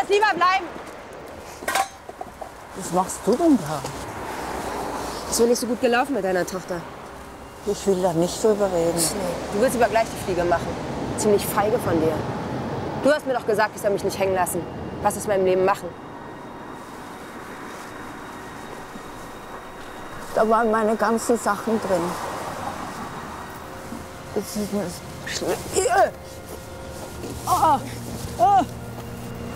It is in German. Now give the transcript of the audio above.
darfst lieber bleiben. Was machst du denn da? Ist wohl nicht so gut gelaufen mit deiner Tochter. Ich will da nicht drüber reden. Nee, du willst lieber gleich die Fliege machen. Ziemlich feige von dir. Du hast mir doch gesagt, ich soll mich nicht hängen lassen. Was ist meinem Leben machen? Da waren meine ganzen Sachen drin. Das ist mir schlimm. Oh, oh.